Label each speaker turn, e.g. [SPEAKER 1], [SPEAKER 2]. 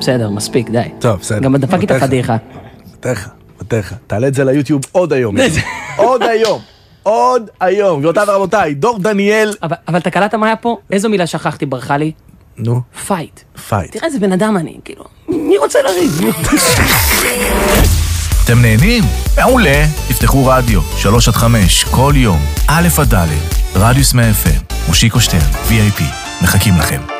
[SPEAKER 1] בסדר, מספיק, די.
[SPEAKER 2] טוב, בסדר.
[SPEAKER 1] גם דפק איתה פדיחה.
[SPEAKER 2] בטח. תעלה את זה ליוטיוב עוד היום. עוד היום. גבירותיי ורבותיי, דור דניאל.
[SPEAKER 1] אבל אתה קלטת מה היה פה? איזו מילה שכחתי, ברכה לי?
[SPEAKER 2] נו.
[SPEAKER 1] פייט.
[SPEAKER 2] פייט.
[SPEAKER 1] תראה איזה בן אדם אני, כאילו. מי רוצה לריב?
[SPEAKER 3] אתם נהנים? מעולה. תפתחו רדיו, 3-5, כל יום, א' עד ד', רדיוס 100 FM, מושיקו שטרן, VIP. מחכים לכם.